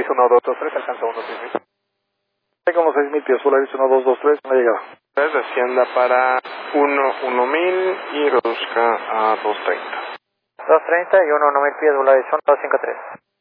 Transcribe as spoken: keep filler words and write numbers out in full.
Volaris uno dos dos tres, alcanza uno seis mil. Como seis mil pies, Volaris uno dos dos tres, no ha llegado. Descienda para uno uno mil y reduzca a dos treinta. dos treinta y uno uno mil pies, Volaris uno dos cinco tres.